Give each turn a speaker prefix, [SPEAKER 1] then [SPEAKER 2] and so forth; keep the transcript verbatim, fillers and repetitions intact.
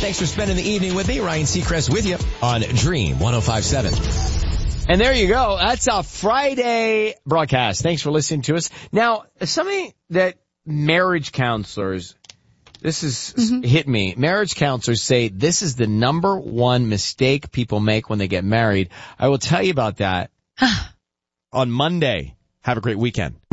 [SPEAKER 1] Thanks for spending the evening with me. Ryan Seacrest with you on Dream one oh five point seven.
[SPEAKER 2] And there you go. That's a Friday broadcast. Thanks for listening to us. Now, something that marriage counselors, this is mm-hmm. hit me. Marriage counselors say this is the number one mistake people make when they get married. I will tell you about that on Monday. Have a great weekend.